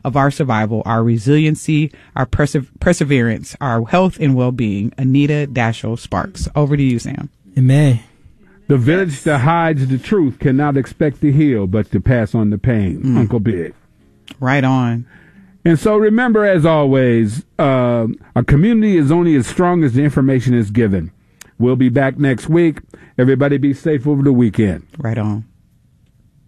of our survival, our resiliency, our perseverance, our health and well-being. Anita Dashiell Sparks. Over to you, Sam. Amen. The village that hides the truth cannot expect to heal, but to pass on the pain. Uncle Big. Right on. And so remember, as always, a community is only as strong as the information is given. We'll be back next week. Everybody be safe over the weekend. Right on.